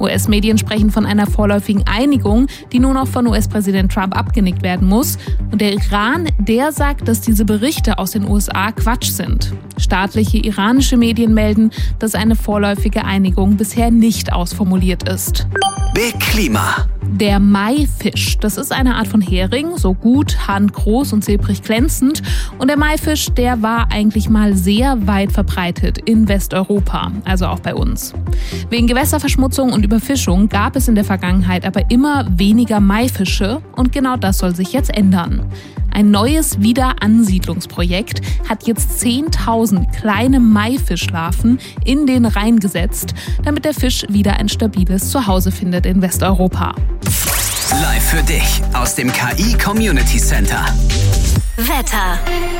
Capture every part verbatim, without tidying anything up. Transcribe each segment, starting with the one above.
U S-Medien sprechen von einer vorläufigen Einigung, die nur noch von U S-Präsident Trump abgenickt werden muss. Und der Iran, der sagt, dass diese Berichte aus den U S A Quatsch sind. Staatliche iranische Medien melden, dass eine vorläufige Einigung bisher nicht ausformuliert ist. Big Klima. Der Maifisch, das ist eine Art von Hering, so gut, handgroß und silbrig glänzend. Und der Maifisch, der war eigentlich mal sehr weit verbreitet in Westeuropa, also auch bei uns. Wegen Gewässerverschmutzung und Überfischung gab es in der Vergangenheit aber immer weniger Maifische und genau das soll sich jetzt ändern. Ein neues Wiederansiedlungsprojekt hat jetzt zehntausend kleine Maifischlarven in den Rhein gesetzt, damit der Fisch wieder ein stabiles Zuhause findet in Westeuropa. Live für dich aus dem K I Community Center. Wetter.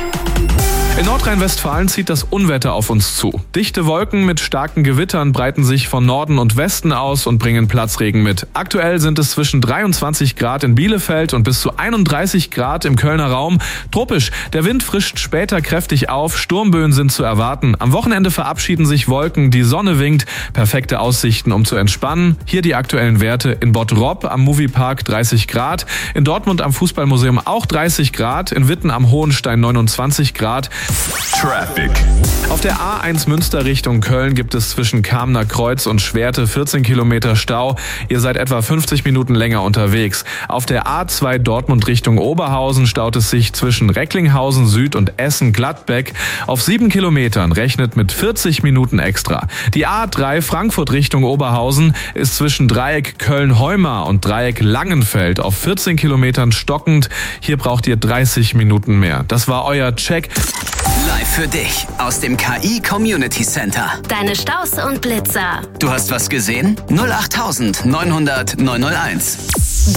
In Nordrhein-Westfalen zieht das Unwetter auf uns zu. Dichte Wolken mit starken Gewittern breiten sich von Norden und Westen aus und bringen Platzregen mit. Aktuell sind es zwischen dreiundzwanzig Grad in Bielefeld und bis zu einunddreißig Grad im Kölner Raum. Tropisch, der Wind frischt später kräftig auf, Sturmböen sind zu erwarten. Am Wochenende verabschieden sich Wolken, die Sonne winkt. Perfekte Aussichten, um zu entspannen. Hier die aktuellen Werte: in Bottrop am Moviepark dreißig Grad, in Dortmund am Fußballmuseum auch dreißig Grad, in Witten am Hohenstein neunundzwanzig Grad. Traffic. Auf der A eins Münster Richtung Köln gibt es zwischen Kamener Kreuz und Schwerte vierzehn Kilometer Stau. Ihr seid etwa fünfzig Minuten länger unterwegs. Auf der A zwei Dortmund Richtung Oberhausen staut es sich zwischen Recklinghausen Süd und Essen-Gladbeck. Auf sieben Kilometern rechnet mit vierzig Minuten extra. Die A drei Frankfurt Richtung Oberhausen ist zwischen Dreieck Köln-Heumar und Dreieck Langenfeld auf vierzehn Kilometern stockend. Hier braucht ihr dreißig Minuten mehr. Das war euer Check. Live für dich aus dem K I Community Center. Deine Staus und Blitzer. Du hast was gesehen? null acht neunhundert neunhunderт neunhunderteins.